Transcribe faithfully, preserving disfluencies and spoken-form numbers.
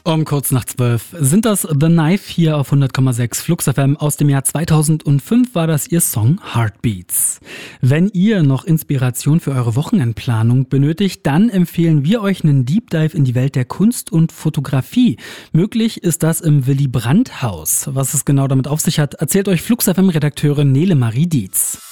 Um kurz nach zwölf sind das The Knife hier auf hundert Komma sechs Flux F M. Aus dem Jahr zweitausendfünf war das ihr Song Heartbeats. Wenn ihr noch Inspiration für eure Wochenendplanung benötigt, dann empfehlen wir euch einen Deep Dive in die Welt der Kunst und Fotografie. Möglich ist das im Willy Brandt Haus. Was es genau damit auf sich hat, erzählt euch Flux F M-Redakteurin Nele Marie Dietz.